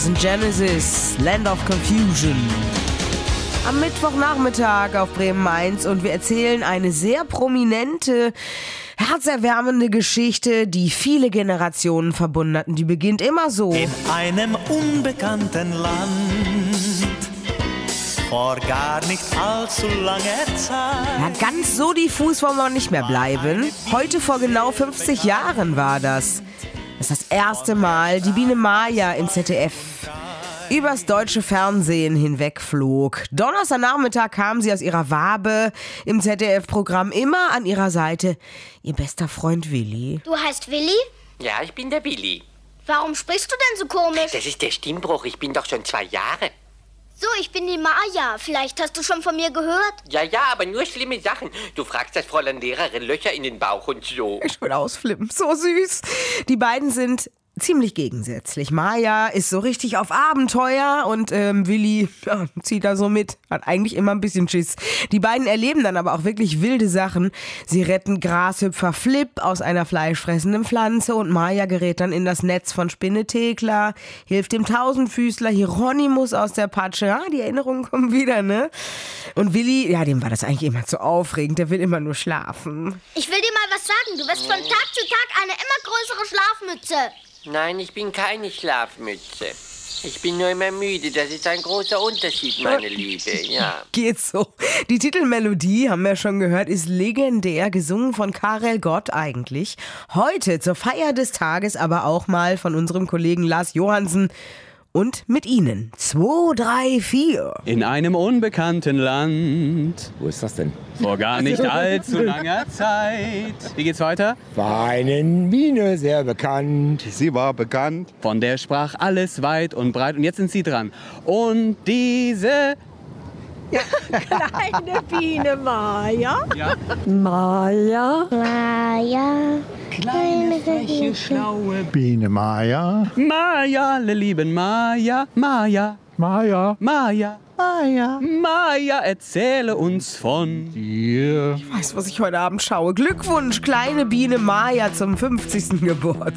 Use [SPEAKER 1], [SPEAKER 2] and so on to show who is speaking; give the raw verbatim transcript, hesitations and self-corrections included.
[SPEAKER 1] sind Genesis, Land of Confusion. Am Mittwochnachmittag auf Bremen eins und wir erzählen eine sehr prominente, herzerwärmende Geschichte, die viele Generationen verbunden hatten. Die beginnt immer so.
[SPEAKER 2] In einem unbekannten Land, vor gar nicht allzu langer Zeit.
[SPEAKER 1] Ja, ganz so diffus wollen wir nicht mehr bleiben. Heute vor genau fünfzig Jahren war das. Das ist das erste Mal die Biene Maya im Z D F übers deutsche Fernsehen hinwegflog. Donnerstagnachmittag kam sie aus ihrer Wabe im Z D F-Programm, immer an ihrer Seite ihr bester Freund Willi.
[SPEAKER 3] Du heißt Willi?
[SPEAKER 4] Ja, ich bin der Willi.
[SPEAKER 3] Warum sprichst du denn so komisch?
[SPEAKER 4] Das ist der Stimmbruch, ich bin doch schon zwei Jahre.
[SPEAKER 3] So, ich bin die Maya. Vielleicht hast du schon von mir gehört?
[SPEAKER 4] Ja, ja, aber nur schlimme Sachen. Du fragst das Fräulein Lehrerin Löcher in den Bauch und so.
[SPEAKER 1] Ich will ausflippen, so süß. Die beiden sind ziemlich gegensätzlich. Maya ist so richtig auf Abenteuer und ähm, Willi ja, zieht da so mit. Hat eigentlich immer ein bisschen Schiss. Die beiden erleben dann aber auch wirklich wilde Sachen. Sie retten Grashüpfer Flip aus einer fleischfressenden Pflanze und Maya gerät dann in das Netz von Spinne Thekla, hilft dem Tausendfüßler Hieronymus aus der Patsche. Ja, die Erinnerungen kommen wieder, ne? Und Willi, ja, dem war das eigentlich immer zu aufregend. Der will immer nur schlafen.
[SPEAKER 3] Ich will dir mal was sagen. Du wirst von Tag zu Tag eine immer größere Schlafmütze.
[SPEAKER 4] Nein, ich bin keine Schlafmütze. Ich bin nur immer müde. Das ist ein großer Unterschied, meine Liebe, ja.
[SPEAKER 1] Geht so. Die Titelmelodie, haben wir schon gehört, ist legendär, gesungen von Karel Gott eigentlich. Heute zur Feier des Tages aber auch mal von unserem Kollegen Lars Johansen. Und mit Ihnen. zwei, drei, vier.
[SPEAKER 5] In einem unbekannten Land.
[SPEAKER 6] Wo ist das denn?
[SPEAKER 5] Vor gar nicht allzu langer Zeit. Wie geht's weiter?
[SPEAKER 6] War eine Biene sehr bekannt.
[SPEAKER 7] Sie war bekannt.
[SPEAKER 5] Von der sprach alles weit und breit. Und jetzt sind Sie dran. Und diese...
[SPEAKER 8] Kleine Biene Maya.
[SPEAKER 5] Ja.
[SPEAKER 8] Maya.
[SPEAKER 3] Maya.
[SPEAKER 5] Kleine, freche, schlaue
[SPEAKER 7] Biene Maya.
[SPEAKER 5] Maya, alle lieben Maya. Maya.
[SPEAKER 7] Maya.
[SPEAKER 5] Maya.
[SPEAKER 7] Maya.
[SPEAKER 5] Maya, erzähle uns von
[SPEAKER 7] Dir.
[SPEAKER 1] Ich weiß, was ich heute Abend schaue. Glückwunsch, kleine Biene Maya zum fünfzigsten Geburtstag.